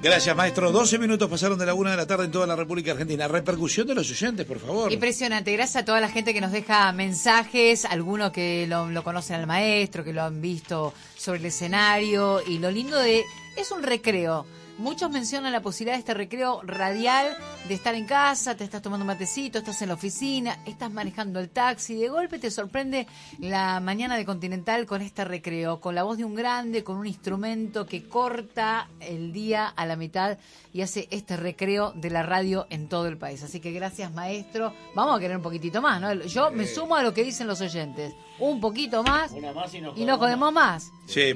Gracias, maestro. 12 minutos pasaron de la 1 de la tarde en toda la República Argentina. Repercusión de los oyentes, por favor. Impresionante. Gracias a toda la gente que nos deja mensajes, algunos que lo conocen al maestro, que lo han visto sobre el escenario. Y lo lindo es un recreo. Muchos mencionan la posibilidad de este recreo radial, de estar en casa, te estás tomando un matecito, estás en la oficina, estás manejando el taxi, de golpe te sorprende la mañana de Continental con este recreo, con la voz de un grande, con un instrumento que corta el día a la mitad y hace este recreo de la radio en todo el país. Así que gracias, maestro. Vamos a querer un poquitito más, ¿no? Yo me sumo a lo que dicen los oyentes. Un poquito más, Una más y nos jodemos más. Sí.